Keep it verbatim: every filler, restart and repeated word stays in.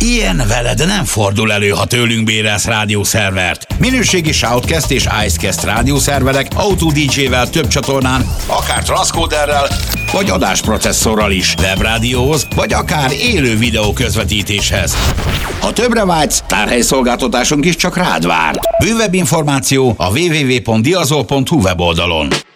Ilyen veled nem fordul elő, ha tőlünk bérelsz rádiószervert. Minőségi Shoutcast és Icecast rádiószerverek Auto dé dzsé-vel több csatornán, akár transzkóderrel, vagy adásprocesszorral is, webrádióhoz, vagy akár élő videó közvetítéshez. Ha többre vágysz, tárhelyszolgáltatásunk is csak rád vár. Bővebb információ a double-u double-u double-u pont diazol pont hu weboldalon.